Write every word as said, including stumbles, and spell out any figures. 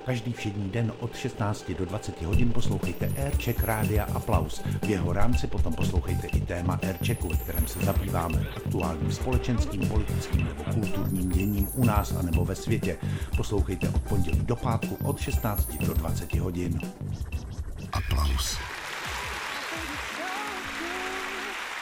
Každý všední den od šestnácti do dvaceti hodin poslouchejte Aircheck Rádia Aplaus. V jeho rámci potom poslouchejte i téma Airchecku, ve kterém se zabýváme aktuálním společenským, politickým nebo kulturním děním u nás a nebo ve světě. Poslouchejte od pondělí do pátku od šestnácti do dvaceti hodin. Aplaus.